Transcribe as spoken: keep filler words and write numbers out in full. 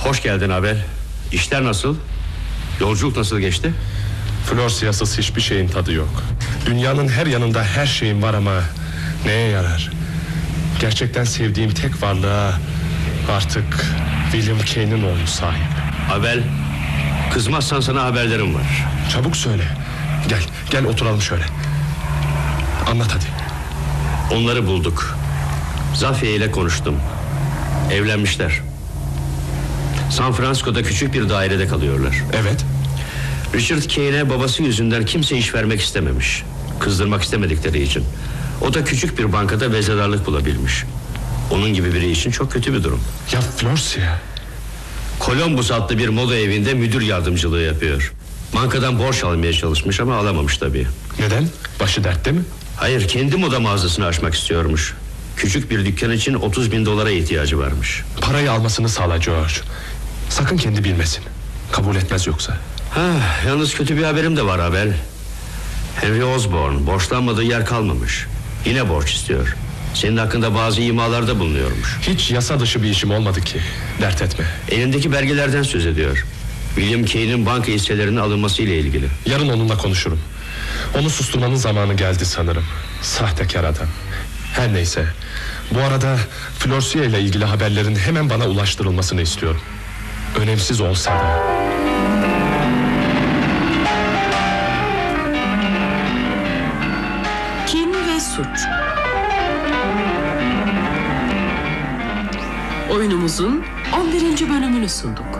Hoş geldin Abel. İşler nasıl? Yolculuk nasıl geçti? Florsiyasız hiçbir şeyin tadı yok. Dünyanın her yanında her şeyin var ama neye yarar? Gerçekten sevdiğim tek varlığa artık William Kane'in oğlu sahip. Abel, kızmazsan sana haberlerim var. Çabuk söyle. Gel, gel oturalım şöyle. Anlat hadi. Onları bulduk. Zafiye ile konuştum. Evlenmişler. San Francisco'da küçük bir dairede kalıyorlar. Evet. Richard Kane'e babası yüzünden kimse iş vermek istememiş. Kızdırmak istemedikleri için. O da küçük bir bankada vezedarlık bulabilmiş. Onun gibi biri için çok kötü bir durum. Ya Florsia? Columbus adlı bir moda evinde müdür yardımcılığı yapıyor. Bankadan borç almaya çalışmış ama alamamış tabii. Neden? Başı dertte mi? Hayır, kendi moda mağazasını açmak istiyormuş. Küçük bir dükkan için otuz bin dolara ihtiyacı varmış. Parayı almasını sağla George. Sakın kendi bilmesin. Kabul etmez yoksa. Ha, yalnız kötü bir haberim de var Abel. Henry Osborne borçlanmadığı yer kalmamış. Yine borç istiyor. Senin hakkında bazı imalarda bulunuyormuş. Hiç yasa dışı bir işim olmadı ki. Dert etme. Elindeki belgelerden söz ediyor. William Kane'in banka hisselerinin alınması ile ilgili. Yarın onunla konuşurum. Onu susturmanın zamanı geldi sanırım. Sahtekar adam. Her neyse. Bu arada Florsia ile ilgili haberlerin hemen bana ulaştırılmasını istiyorum. Önemsiz olsa da. Kin ve suç. Oyunumuzun on birinci bölümünü sunduk.